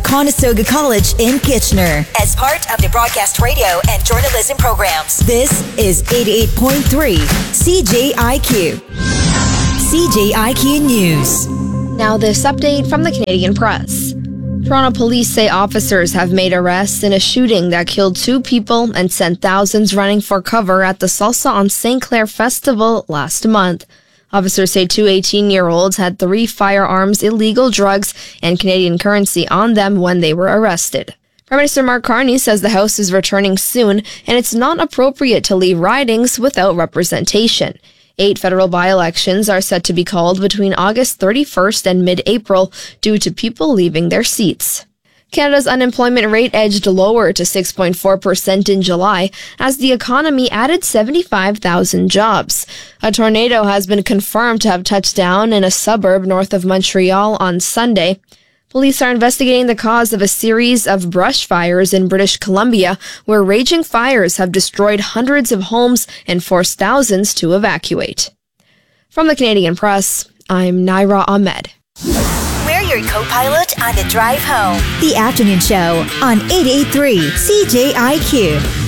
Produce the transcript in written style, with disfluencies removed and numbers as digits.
Conestoga College in Kitchener as part of the broadcast radio and journalism programs. This is 88.3 CJIQ. CJIQ News. Now this update from the Canadian Press. Toronto police say officers have made arrests in a shooting that killed 2 people and sent thousands running for cover at the Salsa on St. Clair Festival last month. Officers say 2 18-year-olds had 3 firearms, illegal drugs, and Canadian currency on them when they were arrested. Prime Minister Mark Carney says the House is returning soon, and it's not appropriate to leave ridings without representation. 8 federal by-elections are set to be called between August 31st and mid-April due to people leaving their seats. Canada's unemployment rate edged lower to 6.4% in July as the economy added 75,000 jobs. A tornado has been confirmed to have touched down in a suburb north of Montreal on Sunday. Police are investigating the cause of a series of brush fires in British Columbia, where raging fires have destroyed hundreds of homes and forced thousands to evacuate. From the Canadian Press, I'm Naira Ahmed. We're your co-pilot on the drive home. The afternoon show on 88.3 CJIQ.